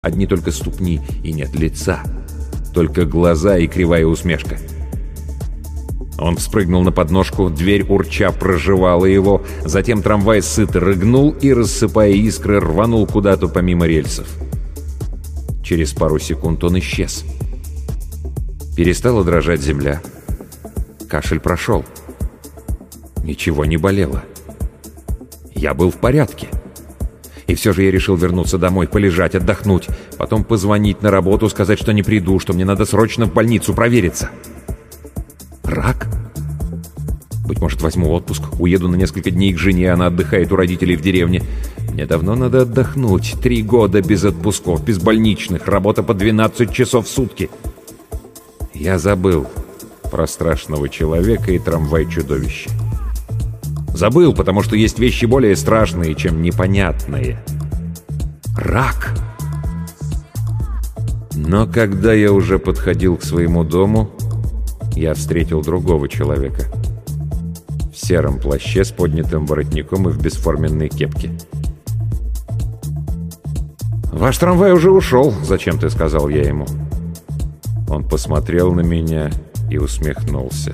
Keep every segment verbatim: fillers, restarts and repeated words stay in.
Одни только ступни и нет лица. Только глаза и кривая усмешка. Он вспрыгнул на подножку, дверь урча прожевала его, затем трамвай сыто рыгнул и, рассыпая искры, рванул куда-то помимо рельсов. Через пару секунд он исчез. Перестала дрожать земля. Кашель прошел. Ничего не болело. Я был в порядке. И все же я решил вернуться домой, полежать, отдохнуть, потом позвонить на работу, сказать, что не приду, что мне надо срочно в больницу провериться. Рак? Быть может, возьму отпуск, уеду на несколько дней к жене, она отдыхает у родителей в деревне. Мне давно надо отдохнуть. Три года без отпусков, без больничных, работа по двенадцать часов в сутки. Я забыл про страшного человека и трамвай-чудовище. Забыл, потому что есть вещи более страшные, чем непонятные. Рак. Но когда я уже подходил к своему дому, я встретил другого человека. В сером плаще с поднятым воротником и в бесформенной кепке. «Ваш трамвай уже ушел», — зачем-то сказал я ему. Он посмотрел на меня и усмехнулся.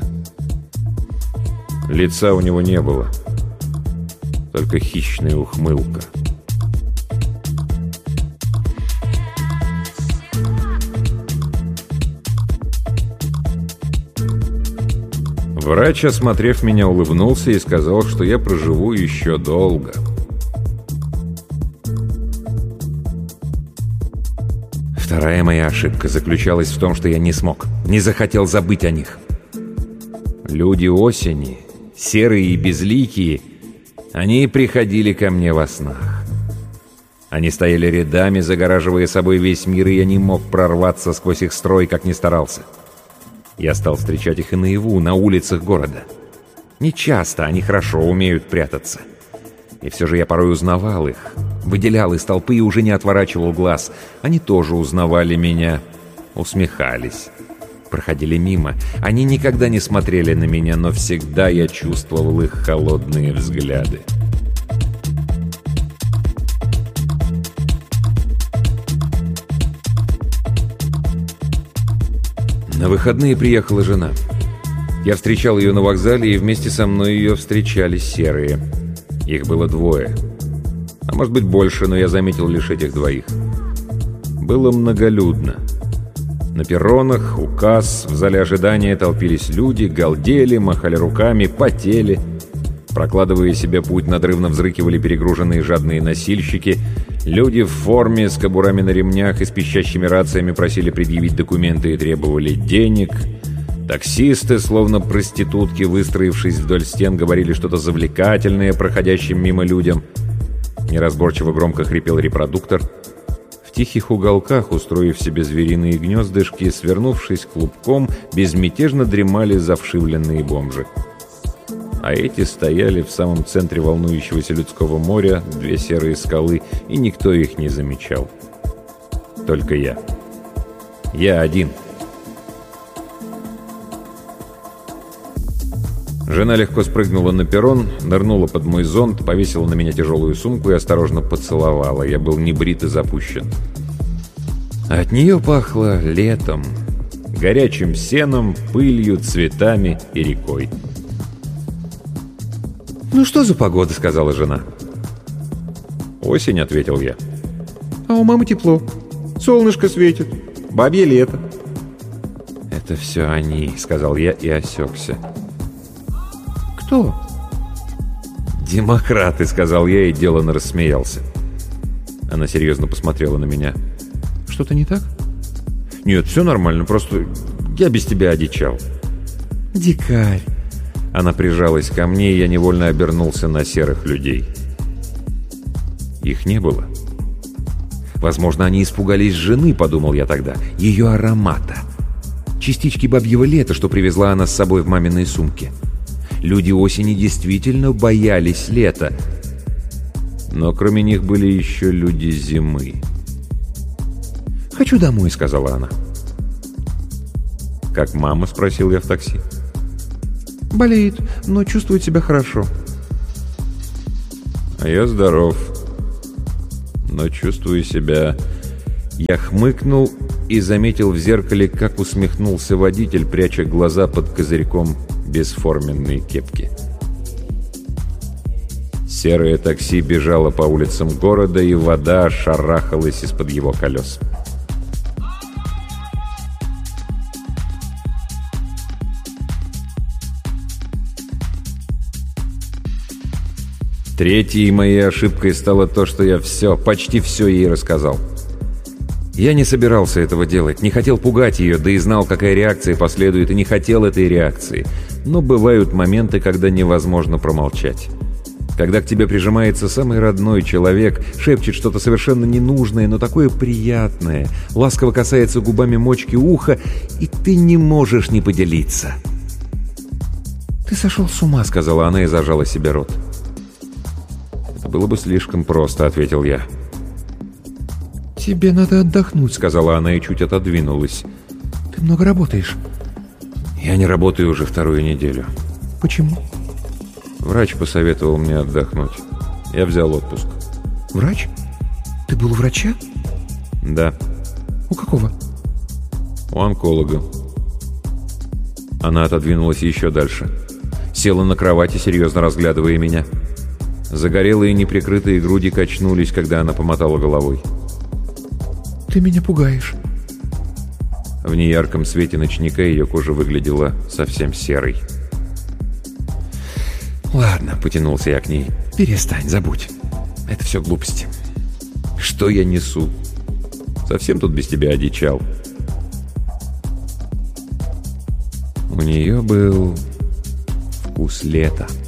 Лица у него не было, только хищная ухмылка. Врач, осмотрев меня, улыбнулся и сказал, что я проживу еще долго. Вторая моя ошибка заключалась в том, что я не смог, не захотел забыть о них. Люди осени, серые и безликие, они приходили ко мне во снах. Они стояли рядами, загораживая собой весь мир, и я не мог прорваться сквозь их строй, как ни старался. Я стал встречать их и наяву, на улицах города. Не часто, они хорошо умеют прятаться. И все же я порой узнавал их, выделял из толпы и уже не отворачивал глаз. Они тоже узнавали меня, усмехались, проходили мимо. Они никогда не смотрели на меня, но всегда я чувствовал их холодные взгляды. На выходные приехала жена. Я встречал ее на вокзале, и вместе со мной ее встречали серые. Их было двое. А может быть больше, но я заметил лишь этих двоих. Было многолюдно. На перронах, у касс, в зале ожидания толпились люди, галдели, махали руками, потели. Прокладывая себе путь, надрывно взрыкивали перегруженные жадные носильщики. Люди в форме, с кобурами на ремнях и с пищащими рациями просили предъявить документы и требовали денег. Таксисты, словно проститутки, выстроившись вдоль стен, говорили что-то завлекательное проходящим мимо людям. Неразборчиво громко хрипел репродуктор. В тихих уголках, устроив себе звериные гнездышки, свернувшись клубком, безмятежно дремали завшивленные бомжи. А эти стояли в самом центре волнующегося людского моря, две серые скалы, и никто их не замечал. Только я. Я один. Жена легко спрыгнула на перрон, нырнула под мой зонт, повесила на меня тяжелую сумку и осторожно поцеловала. Я был небрит и запущен. От нее пахло летом, горячим сеном, пылью, цветами и рекой. «Ну что за погода?» — сказала жена. «Осень», — ответил я. «А у мамы тепло. Солнышко светит. Бабье лето». «Это все они», — сказал я и осекся. «Кто?» «Демократы», — сказал я и деланно рассмеялся. Она серьезно посмотрела на меня. «Что-то не так?» «Нет, все нормально, просто я без тебя одичал». «Дикарь». Она прижалась ко мне, и я невольно обернулся на серых людей. Их не было. Возможно, они испугались жены, подумал я тогда, ее аромата. Частички бабьего лета, что привезла она с собой в маминой сумке. Люди осени действительно боялись лета. Но кроме них были еще люди зимы. «Хочу домой», — сказала она. «Как мама?» — спросил я в такси. «Болеет, но чувствует себя хорошо». «А я здоров, но чувствую себя Я хмыкнул и заметил в зеркале, как усмехнулся водитель, пряча глаза под козырьком бесформенной кепки. Серое такси бежало по улицам города, и вода шарахалась из-под его колес. Третьей моей ошибкой стало то, что я все, почти все ей рассказал. Я не собирался этого делать, не хотел пугать ее, да и знал, какая реакция последует, и не хотел этой реакции. Но бывают моменты, когда невозможно промолчать. Когда к тебе прижимается самый родной человек, шепчет что-то совершенно ненужное, но такое приятное, ласково касается губами мочки уха, и ты не можешь не поделиться. «Ты сошел с ума», — сказала она и зажала себе рот. «Это было бы слишком просто», — ответил я. «Тебе надо отдохнуть», — сказала она и чуть отодвинулась. «Ты много работаешь». «Я не работаю уже вторую неделю». «Почему?» «Врач посоветовал мне отдохнуть. Я взял отпуск». «Врач? Ты был у врача?» «Да». «У какого?» «У онколога». Она отодвинулась еще дальше. Села на кровати, серьезно разглядывая меня. Загорелые неприкрытые груди качнулись, когда она помотала головой. «Ты меня пугаешь». В неярком свете ночника ее кожа выглядела совсем серой. «Ладно», — потянулся я к ней. «Перестань, забудь. Это все глупости. Что я несу? Совсем тут без тебя одичал». У нее был вкус лета.